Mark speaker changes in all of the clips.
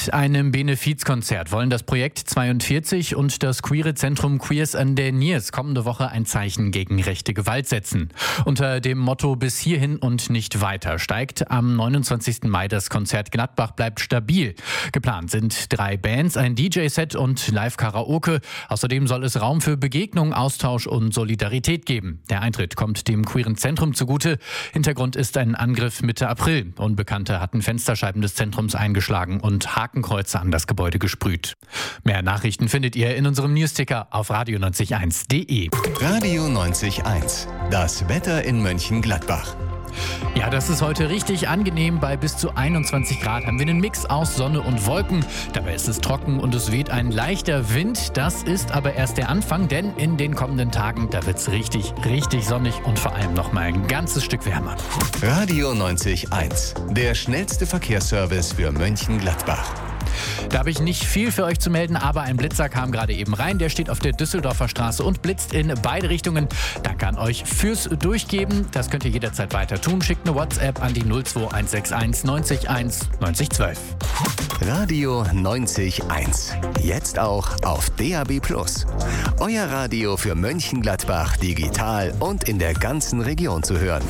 Speaker 1: Mit einem Benefizkonzert wollen das Projekt 42 und das queere Zentrum Queers and Their Nears kommende Woche ein Zeichen gegen rechte Gewalt setzen. Unter dem Motto „Bis hierhin und nicht weiter" steigt am 29. Mai das Konzert Gladbach bleibt stabil. Geplant sind 3 Bands, ein DJ-Set und Live-Karaoke. Außerdem soll es Raum für Begegnung, Austausch und Solidarität geben. Der Eintritt kommt dem queeren Zentrum zugute. Hintergrund ist ein Angriff Mitte April. Unbekannte hatten Fensterscheiben des Zentrums eingeschlagen und Hakenkreuze an das Gebäude gesprüht. Mehr Nachrichten findet ihr in unserem Newsticker auf radio90.1.de.
Speaker 2: Radio 90.1, das Wetter in Mönchengladbach.
Speaker 1: Ja, das ist heute richtig angenehm. Bei bis zu 21 Grad haben wir einen Mix aus Sonne und Wolken. Dabei ist es trocken und es weht ein leichter Wind. Das ist aber erst der Anfang, denn in den kommenden Tagen, da wird es richtig sonnig und vor allem noch mal ein ganzes Stück wärmer.
Speaker 2: Radio 90.1, der schnellste Verkehrsservice für Mönchengladbach.
Speaker 1: Da habe ich nicht viel für euch zu melden, aber ein Blitzer kam gerade eben rein. Der steht auf der Düsseldorfer Straße und blitzt in beide Richtungen. Danke an euch fürs Durchgeben. Das könnt ihr jederzeit weiter tun. Schickt eine WhatsApp an die 02161 90 1 90 12.
Speaker 2: Radio 90.1, jetzt auch auf DAB+. Euer Radio für Mönchengladbach digital und in der ganzen Region zu hören.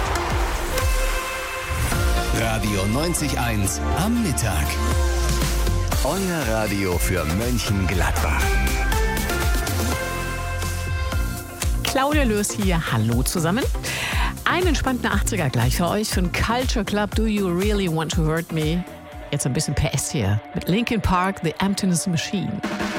Speaker 2: Radio 90.1 am Mittag. Euer Radio für Mönchengladbach.
Speaker 3: Claudia Löß hier, hallo zusammen. Einen entspannten 80er gleich für euch von Culture Club, Do You Really Want to Hurt Me? Jetzt ein bisschen PS hier mit Linkin Park, The Emptiness Machine.